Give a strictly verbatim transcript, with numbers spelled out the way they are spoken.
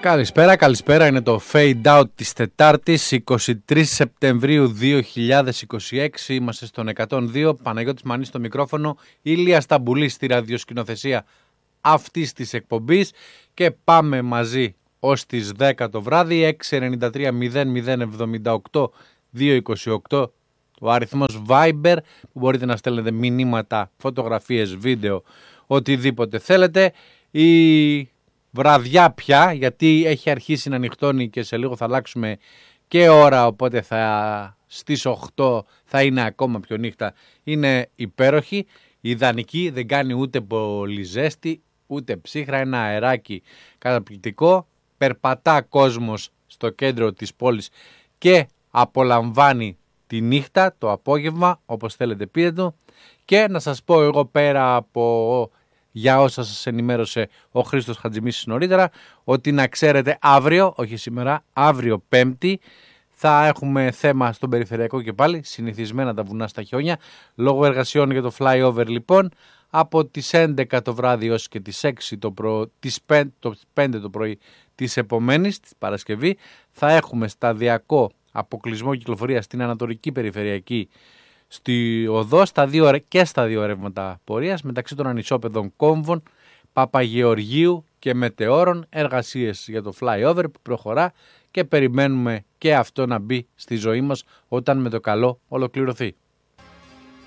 Καλησπέρα, καλησπέρα. Είναι το Fade Out της Τετάρτης, εικοστή τρίτη Σεπτεμβρίου δύο χιλιάδες είκοσι έξι. Είμαστε στον εκατόν δύο. Παναγιώτης Μανής στο μικρόφωνο. Ηλίας Σταμπουλής στη ραδιοσκηνοθεσία αυτής της εκπομπής. Και πάμε μαζί ως τις δέκα το βράδυ. έξι εννιά τρία μηδέν μηδέν εβδομήντα οκτώ διακόσια είκοσι οκτώ. Ο αριθμός Viber που μπορείτε να στέλνετε μηνύματα, φωτογραφίες, βίντεο, οτιδήποτε θέλετε. Η βραδιά πια, γιατί έχει αρχίσει να νυχτώνει και σε λίγο θα αλλάξουμε και ώρα, οπότε θα, στις οκτώ θα είναι ακόμα πιο νύχτα. Είναι υπέροχη, ιδανική, δεν κάνει ούτε πολύ ζέστη, ούτε ψύχρα, ένα αεράκι καταπληκτικό. Περπατά κόσμος στο κέντρο της πόλης και απολαμβάνει τη νύχτα, το απόγευμα, όπως θέλετε πείτε το. Και να σας πω εγώ, πέρα από για όσα σας ενημέρωσε ο Χρήστος Χατζημίσης νωρίτερα, ότι να ξέρετε αύριο, όχι σήμερα, αύριο Πέμπτη, θα έχουμε θέμα στον περιφερειακό και πάλι, συνηθισμένα τα βουνά στα χιόνια, λόγω εργασιών για το flyover λοιπόν, από τις έντεκα το βράδυ ως και τις έξι το, προ... τις πέντε, το πέντε το πρωί της επομένης, της Παρασκευή, θα έχουμε σταδιακό αποκλεισμό κυκλοφορίας στην Ανατολική Περιφερειακή στη οδό στα δύο, και στα δύο ρεύματα πορείας μεταξύ των ανισόπεδων Κόμβων, Παπαγεωργίου και Μετεώρων. Εργασίες για το flyover που προχωρά και περιμένουμε και αυτό να μπει στη ζωή μας όταν με το καλό ολοκληρωθεί.